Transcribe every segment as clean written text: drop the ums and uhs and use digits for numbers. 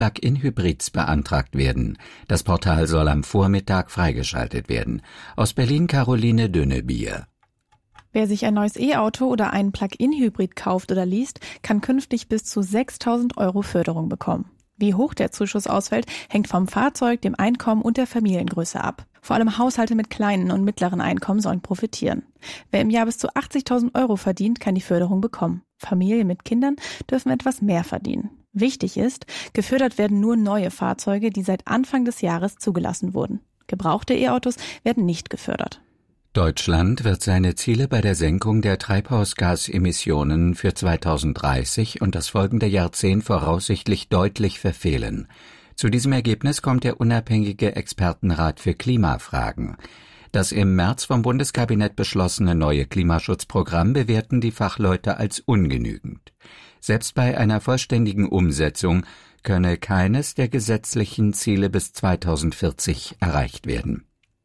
Plug-in-Hybrids beantragt werden. Das Portal soll am Vormittag freigeschaltet werden. Aus Berlin Caroline Dünnebier. Wer sich ein neues E-Auto oder einen Plug-in-Hybrid kauft oder least, kann künftig bis zu 6.000 € Förderung bekommen. Wie hoch der Zuschuss ausfällt, hängt vom Fahrzeug, dem Einkommen und der Familiengröße ab. Vor allem Haushalte mit kleinen und mittleren Einkommen sollen profitieren. Wer im Jahr bis zu 80.000 € verdient, kann die Förderung bekommen. Familien mit Kindern dürfen etwas mehr verdienen. Wichtig ist, gefördert werden nur neue Fahrzeuge, die seit Anfang des Jahres zugelassen wurden. Gebrauchte E-Autos werden nicht gefördert. Deutschland wird seine Ziele bei der Senkung der Treibhausgasemissionen für 2030 und das folgende Jahrzehnt voraussichtlich deutlich verfehlen. Zu diesem Ergebnis kommt der unabhängige Expertenrat für Klimafragen. Das im März vom Bundeskabinett beschlossene neue Klimaschutzprogramm bewerten die Fachleute als ungenügend. Selbst bei einer vollständigen Umsetzung könne keines der gesetzlichen Ziele bis 2040 erreicht werden.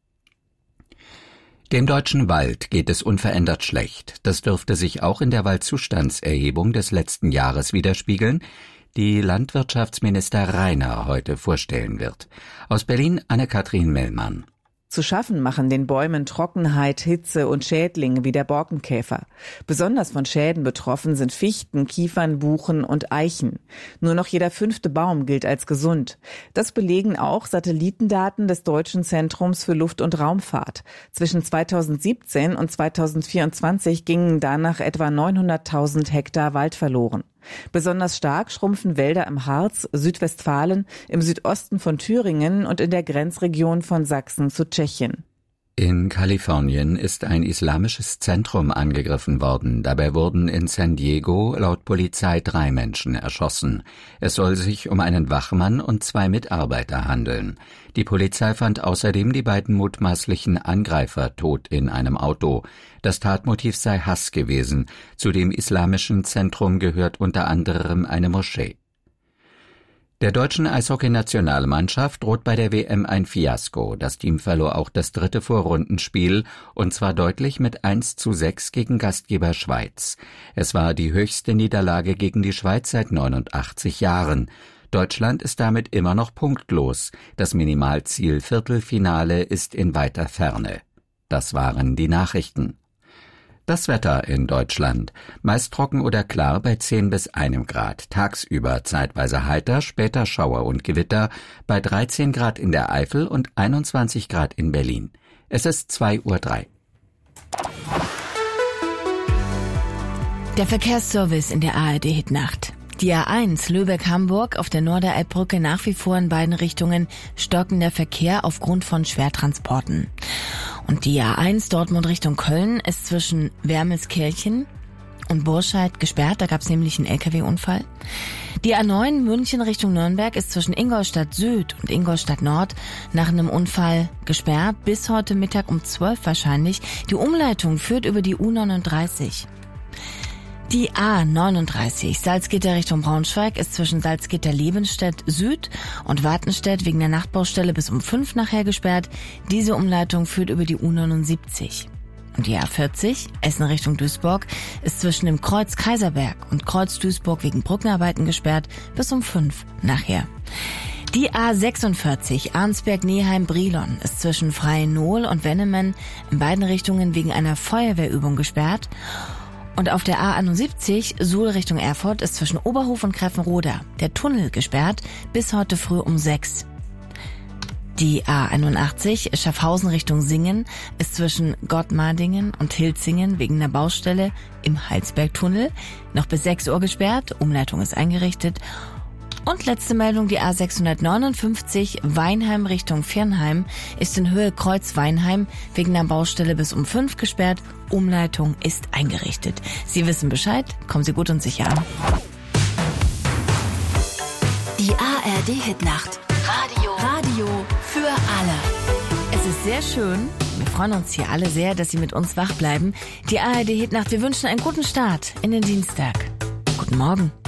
Dem deutschen Wald geht es unverändert schlecht. Das dürfte sich auch in der Waldzustandserhebung des letzten Jahres widerspiegeln, die Landwirtschaftsminister Reiner heute vorstellen wird. Aus Berlin Anne-Kathrin Mellmann. Zu schaffen machen den Bäumen Trockenheit, Hitze und Schädlinge wie der Borkenkäfer. Besonders von Schäden betroffen sind Fichten, Kiefern, Buchen und Eichen. Nur noch jeder 5. Baum gilt als gesund. Das belegen auch Satellitendaten des Deutschen Zentrums für Luft- und Raumfahrt. Zwischen 2017 und 2024 gingen danach etwa 900.000 Hektar Wald verloren. Besonders stark schrumpfen Wälder im Harz, Südwestfalen, im Südosten von Thüringen und in der Grenzregion von Sachsen zu Tschechien. In Kalifornien ist ein islamisches Zentrum angegriffen worden. Dabei wurden in San Diego laut Polizei 3 Menschen erschossen. Es soll sich um einen Wachmann und 2 Mitarbeiter handeln. Die Polizei fand außerdem die beiden mutmaßlichen Angreifer tot in einem Auto. Das Tatmotiv sei Hass gewesen. Zu dem islamischen Zentrum gehört unter anderem eine Moschee. Der deutschen Eishockey-Nationalmannschaft droht bei der WM ein Fiasko. Das Team verlor auch das 3. Vorrundenspiel, und zwar deutlich mit 1:6 gegen Gastgeber Schweiz. Es war die höchste Niederlage gegen die Schweiz seit 89 Jahren. Deutschland ist damit immer noch punktlos. Das Minimalziel Viertelfinale ist in weiter Ferne. Das waren die Nachrichten. Das Wetter in Deutschland. Meist trocken oder klar bei 10 bis 1 Grad. Tagsüber zeitweise heiter, später Schauer und Gewitter bei 13 Grad in der Eifel und 21 Grad in Berlin. Es ist 2:03 Uhr. Der Verkehrsservice in der ARD-Hitnacht. Die A1 Lübeck-Hamburg auf der Norderelbbrücke nach wie vor in beiden Richtungen stockender Verkehr aufgrund von Schwertransporten. Und die A1 Dortmund Richtung Köln ist zwischen Wermelskirchen und Burscheid gesperrt, da gab es nämlich einen LKW-Unfall. Die A9 München Richtung Nürnberg ist zwischen Ingolstadt Süd und Ingolstadt Nord nach einem Unfall gesperrt, bis heute Mittag um 12 wahrscheinlich. Die Umleitung führt über die U39. Die A39 Salzgitter Richtung Braunschweig ist zwischen Salzgitter-Lebenstedt Süd und Wartenstedt wegen der Nachtbaustelle bis um 5 nachher gesperrt. Diese Umleitung führt über die U79. Und die A40 Essen Richtung Duisburg ist zwischen dem Kreuz Kaiserberg und Kreuz Duisburg wegen Brückenarbeiten gesperrt bis um 5 nachher. Die A46 Arnsberg-Neheim-Brilon ist zwischen Freiennohl und Wennemen in beiden Richtungen wegen einer Feuerwehrübung gesperrt. Und auf der A71 Suhl Richtung Erfurt ist zwischen Oberhof und Greffenroda der Tunnel gesperrt bis heute früh um 6. Die A81 Schaffhausen Richtung Singen ist zwischen Gottmardingen und Hilzingen wegen einer Baustelle im Heilsbergtunnel noch bis 6 Uhr gesperrt. Umleitung ist eingerichtet. Und letzte Meldung, die A659 Weinheim Richtung Viernheim ist in Höhe Kreuz Weinheim wegen einer Baustelle bis um 5 gesperrt. Umleitung ist eingerichtet. Sie wissen Bescheid, kommen Sie gut und sicher an. Die ARD-Hitnacht. Radio für alle. Es ist sehr schön, wir freuen uns hier alle sehr, dass Sie mit uns wach bleiben. Die ARD-Hitnacht, wir wünschen einen guten Start in den Dienstag. Guten Morgen.